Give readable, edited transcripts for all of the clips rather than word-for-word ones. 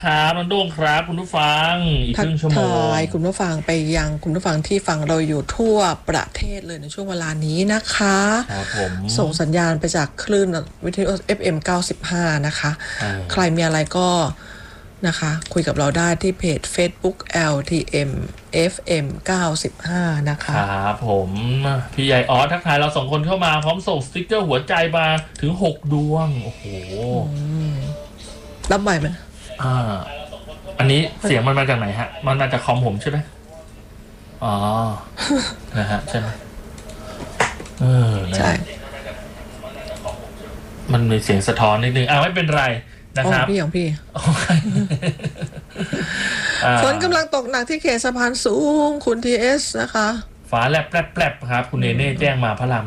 ครับน้องโด้งครับคุณผู้ฟังอีกครึ่งชั่วโมงคุณผู้ฟังไปยังคุณผู้ฟังที่ฟังเราอยู่ทั่วประเทศเลยในช่วงเวลานี้นะคะครับผมส่งสัญญาณไปจากคลื่นวิทยุ FM 95นะคะใครมีอะไรก็นะคะคุยกับเราได้ที่เพจ Facebook LTM FM 95นะคะครับผมพี่ใหญ่ออสทักทายเราสองคนเข้ามาพร้อมส่งสติ๊กเกอร์หัวใจมาถึง6 ดวงโอ้โหรับไหวไหมอันนี้เสียงมันมาจากไหนฮะมันมาจากคอมผมใช่ไหมอ๋อนะฮะใช่ไหมใช่มันมีเสียงสะท้อนนิดนึงไม่เป็นไรนะครับของพี่ฝนกำลังตกหนักที่เขตสะพานสูงคุณทีเอสนะคะฟ้าแลบแลบครับคุณเนเน่แจ้งมาพระราม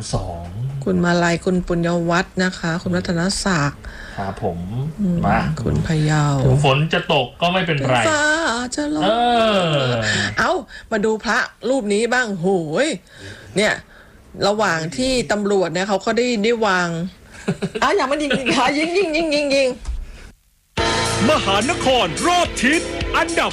2 คุณมาลัยคุณปุญญวัฒน์นะคะคุณรัตนศักดิ์ครับผมมาคุณพยาวถึงฝนจะตกก็ไม่เป็นไรฟ้าจะลงมาดูพระรูปนี้บ้างโหยเนี่ยระหว่างที่ตำรวจเนี่ยเขาก็ได้วางอย่างมันยิงยิงมหานครรอบทิศอันดับ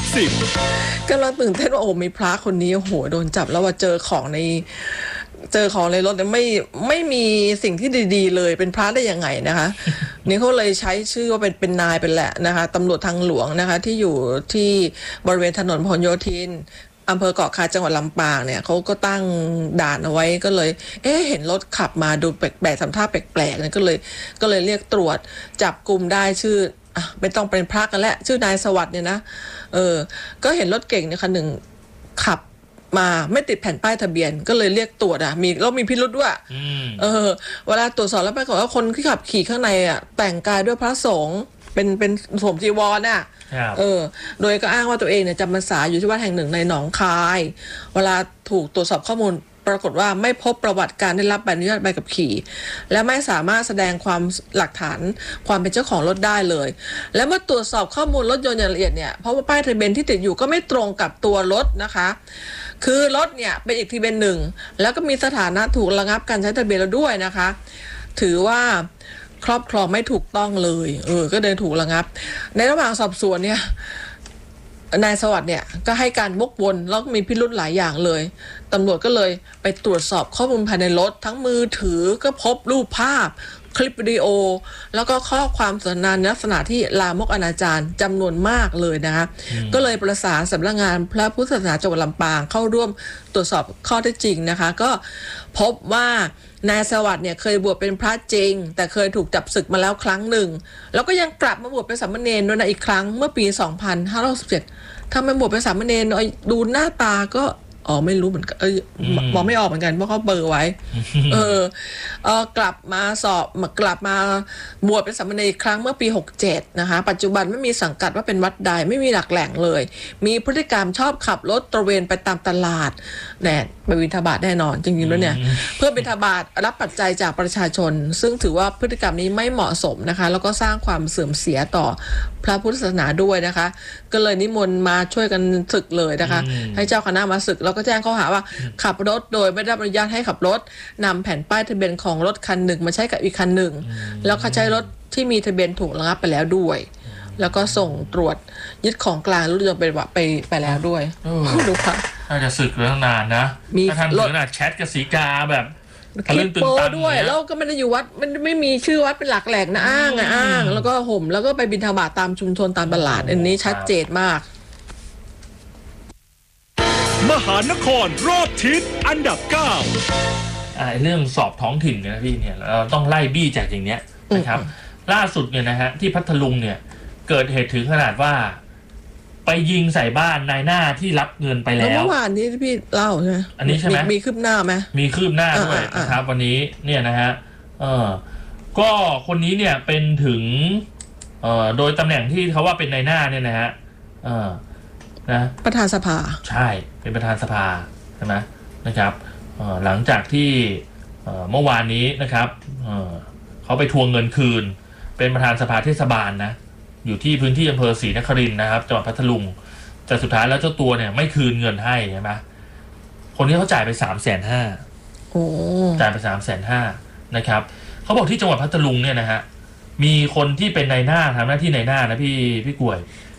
10 กำลังตื่นเต้นว่ามีพระคนนี้โหโดนจับแล้วว่าเจอของในรถเนี่ยไม่มีสิ่งที่ดีๆเลยเป็นพระได้ยังไงนะคะนี่เขาเลยใช้ชื่อว่าเป็นนายเป็นแหละนะคะตำรวจทางหลวงนะคะที่อยู่ที่บริเวณถนนพหลโยธินอำเภอเกาะคาจังหวัดลำปางเนี่ยเขาก็ตั้งด่านเอาไว้ก็เลยเห็นรถขับมาดูแปลกๆทำท่าแปลกๆเนี่ยก็เลยเรียกตรวจจับกลุ่มได้ชื่อไม่ต้องเป็นพระกันแล้วชื่อนายสวัสดิ์เนี่ยนะก็เห็นรถเก่งเนี่ยคันหนึ่งขับมาไม่ติดแผ่นป้ายทะเบียนก็เลยเรียกตรวจมีพิรุธด้วยเวลาตรวจสอบแล้วปรากฏว่าคนที่ขับขี่ข้างในแต่งกายด้วยพระสงฆ์เป็นสวมจีวรโดยก็อ้างว่าตัวเองเนี่ยจำพรรษาอยู่ที่วัดแห่งหนึ่งในหนองคายเวลาถูกตรวจสอบข้อมูลปรากฏว่าไม่พบประวัติการได้รับใบอนุญาตใบขับขี่และไม่สามารถแสดงความหลักฐานความเป็นเจ้าของรถได้เลยและเมื่อตรวจสอบข้อมูลรถยนต์อย่างละเอียดเนี่ยเพราะว่าป้ายทะเบียนที่ติดอยู่ก็ไม่ตรงกับตัวรถนะคะคือรถเนี่ยเป็นอีกทะเบียนหนึ่งแล้วก็มีสถานะถูกระงับการใช้ทะเบียนแล้วด้วยนะคะถือว่าครอบครองไม่ถูกต้องเลยก็เดินถูกระงับในระหว่างสอบสวนเนี่ยนายสวัสดิ์เนี่ยก็ให้การวกวนแล้วมีพิรุธหลายอย่างเลยตำรวจก็เลยไปตรวจสอบข้อมูลภายในรถทั้งมือถือก็พบรูปภาพคลิปวิดีโอแล้วก็ข้อความสนทนาลักษณะที่ลามกอนาจารจำนวนมากเลยนะคะก็เลยประสานสำนักงานพระพุทธศาสนาจังหวัดลำปางเข้าร่วมตรวจสอบข้อเท็จจริงนะคะก็พบว่านายสวัสดิ์เนี่ยเคยบวชเป็นพระจริงแต่เคยถูกจับศึกมาแล้วครั้งหนึ่งแล้วก็ยังกลับมาบวชเป็นสามเณรด้วยนะอีกครั้งเมื่อปี 2567 ทำไมบวชเป็นสามเณรดูหน้าตาก็ไม่รู้เหมือนกันบอกไม่ออกเหมือนกันเพราะเขาเบอร์ไว้กลับมาบวชเป็นสามเณรอีกครั้งเมื่อปี 67นะคะปัจจุบันไม่มีสังกัดว่าเป็นวัดใดไม่มีหลักแหล่งเลยมีพฤติกรรมชอบขับรถตระเวนไปตามตลาดไปบิณฑบาตแน่นอนจริงๆแล้วเนี่ยเพื่อบิณฑบาตรับปัจจัยจากประชาชนซึ่งถือว่าพฤติกรรมนี้ไม่เหมาะสมนะคะแล้วก็สร้างความเสื่อมเสียต่อพระพุทธศาสนาด้วยนะคะก็เลยนิมนต์มาช่วยกันศึกเลยนะคะให้เจ้าคณะมาศึกแล้วก็แจ้งข้อหาว่าขับรถโดยไม่ได้รับอนุญาตให้ขับรถนำแผ่นป้ายทะเบียนของรถคันหนึ่งมาใช้กับอีกคันหนึ่งแล้วเขาใช้รถที่มีทะเบียนถูกระงับไปแล้วด้วยแล้วก็ส่งตรวจยึดของกลางรถยนต์ไปแล้วด้วยดูค่ะน่าจะศึกเรื่องนานนะถ้าท่านถึงขนาดแชทกับสีกาแบบคลิปโป้ด้วยแล้วก็ไม่ได้อยู่วัดมันไม่มีชื่อวัดเป็นหลักแหล่งนะอ้างแล้วก็ห่มแล้วก็ไปบิณฑบาตตามชุมชนตามตลาดอันนี้ชัดเจนมากมหานครรอบทิศอันดับ9 เรื่องสอบท้องถิ่นเนี่ยนะพี่เนี่ยเราต้องไล่บี้จากอย่างเนี้ยนะครับล่าสุดเนี่ยนะฮะที่พัทลุงเนี่ยเกิดเหตุถึงขนาดว่าไปยิงใส่บ้านนายหน้าที่รับเงินไปแล้วเมื่อวานนี้พี่เล่าใช่ไหมอันนี้ใช่ไหมมีคืบหน้าไหมมีคืบหน้าด้วยนะครับวันนี้เนี่ยนะฮะก็คนนี้เนี่ยเป็นถึงโดยตำแหน่งที่เขาว่าเป็นนายหน้าเนี่ยนะฮะนะประธานสภาใช่เป็นประธานสภาใช่ไหมนะครับหลังจากที่เมื่อวานนี้นะครับเขาไปทวงเงินคืนเป็นประธานสภาเทศบาลนะอยู่ที่พื้นที่อำเภอศรีนครินทร์นะครับจังหวัดพัทลุงแต่สุดท้ายแล้วเจ้าตัวเนี่ยไม่คืนเงินให้ใช่ไหมคนนี้เขาจ่ายไป350,000จ่ายไป350,000นะครับเขาบอกที่จังหวัดพัทลุงเนี่ยนะฮะมีคนที่เป็นนายหน้าทำหน้าที่นายหน้านะพี่กวย